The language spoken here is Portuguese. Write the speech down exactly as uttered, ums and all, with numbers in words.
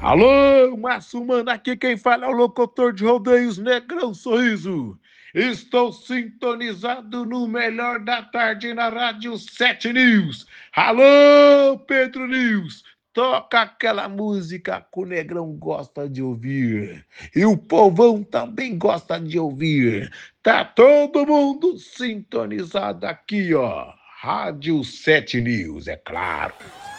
Alô, Márcio Mano, aqui quem fala é o locutor de rodeios Negrão Sorriso. Estou sintonizado no melhor da tarde na Rádio sete News. Alô, Pedro News, toca aquela música que o Negrão gosta de ouvir. E o povão também gosta de ouvir. Tá todo mundo sintonizado aqui, ó. Rádio sete News, é claro.